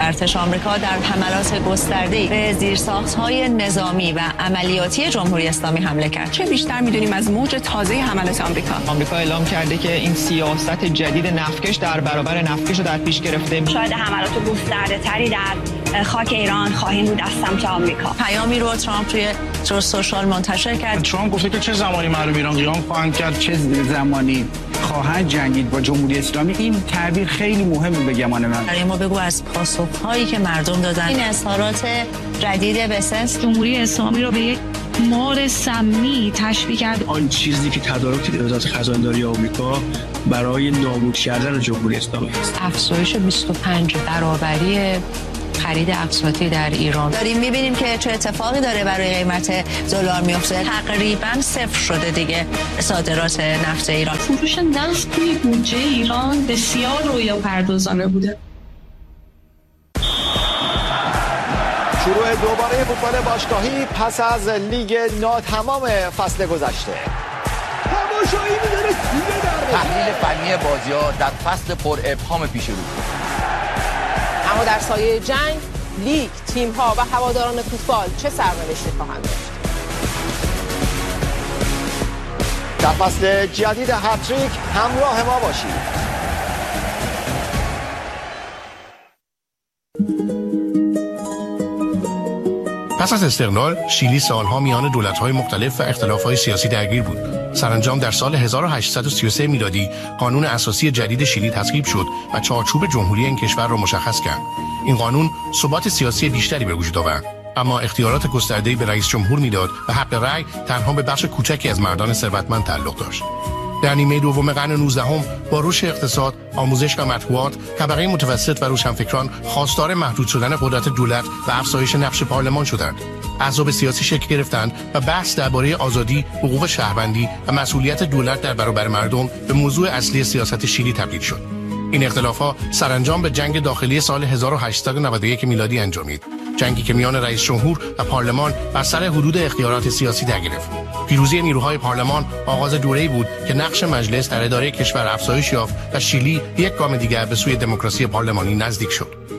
ارتش آمریکا در حملات گسترده‌ای به زیرساخت‌های نظامی و عملیاتی جمهوری اسلامی حمله کرد. چه بیشتر می‌دونیم از موج تازه حملات آمریکا؟ آمریکا اعلام کرده که این سیاست جدید نفتکش در برابر نفتکش رو در پیش گرفته. شاید حملات گسترده‌تری در خاک ایران خواهیم بود از سمت آمریکا. پیامی رو ترامپ توی سوشال منتشر کرد. ترامپ گفته که چه زمانی مردم ایران قیام خواهند کرد، چه زمانی خواهند جنگید با جمهوری اسلامی. این تعبیر خیلی مهمه به گمان من. برای ما بگو از پاسخ‌هایی که مردم دادن. این اظهارات جدید بسنس جمهوری اسلامی رو به یک مار سمی تشبیه کرد. آن چیزی که تدارک وزارت خزانداری آمریکا برای نابود کردن جمهوری اسلامی است. افزایش 25 برابری خرید اقساطی در ایران. داریم می‌بینیم که چه اتفاقی داره برای قیمت دلار میفته. تقریباً صفر شده دیگه صادرات نفت ایران. فروش نفت توی بودجه ایران بسیار رویا پردازانه بوده. شروع دوباره فوتبال باشگاهی پس از لیگ ناتمام فصل گذشته. تماشایی می‌داره توی در تحلیل فنی بازی‌ها در فصل پر ابهام پیش رو. اما در سایه جنگ، لیگ، تیم‌ها و هواداران فوتبال چه سرنوشتی خواهند داشت؟ در فصل جدید هتریک همراه ما باشید. پس از استقلال، شیلی سالها میان دولت‌های مختلف و اختلاف‌های سیاسی درگیر بود. سرانجام در سال 1833 میلادی قانون اساسی جدید شیلی تصویب شد و چارچوب جمهوری این کشور را مشخص کرد. این قانون ثبات سیاسی بیشتری به وجود آورد، اما اختیارات گسترده‌ای به رئیس جمهور میداد و حق رأی تنها به بخش کوچکی از مردان ثروتمند تعلق داشت. در نیمه دوم قرن 19 با رشد اقتصاد، آموزش و مطبوعات، طبقه متوسط و روشنفکران خواستار محدود شدن قدرت دولت و افزایش نقش پارلمان شدند. احزاب سیاسی شکل گرفتند و بحث درباره آزادی، حقوق شهروندی و مسئولیت دولت در برابر مردم به موضوع اصلی سیاست شیلی تبدیل شد. این اختلافات سرانجام به جنگ داخلی سال 1891 میلادی انجامید. جنگی که میان رئیس جمهور و پارلمان بر سر حدود اختیارات سیاسی در گرفت. پیروزی نیروهای پارلمان آغاز دوره‌ای بود که نقش مجلس در اداره کشور افزایش یافت و شیلی یک گام دیگر به سوی دموکراسی پارلمانی نزدیک شد.